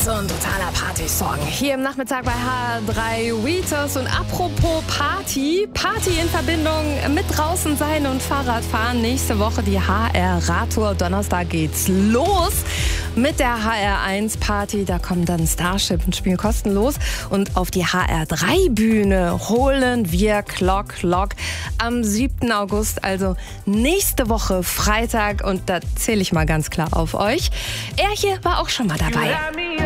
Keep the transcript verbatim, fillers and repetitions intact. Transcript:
So ein totaler Party-Song. Hier im Nachmittag bei H R drei Weetos. Und apropos Party, Party in Verbindung mit draußen sein und Fahrradfahren. Nächste Woche die H R-Radtour. Donnerstag geht's los mit der H R eins Party. Da kommen dann Starship und spielen kostenlos. Und auf die H R drei Bühne holen wir Clock Lock am siebten August. Also nächste Woche Freitag. Und da zähle ich mal ganz klar auf euch. Er hier war auch schon mal dabei.